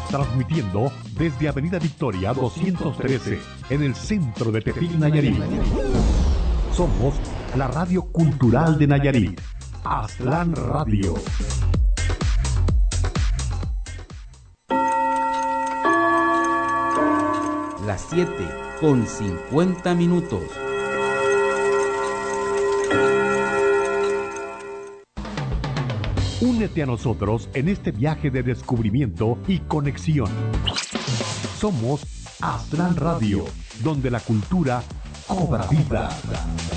transmitiendo desde Avenida Victoria 213, en el centro de Tepic, Nayarit. Somos la radio cultural de Nayarit, Aztlán Radio. Las 7:50. Únete a nosotros en este viaje de descubrimiento y conexión. Somos Aztlán Radio, donde la cultura cobra vida.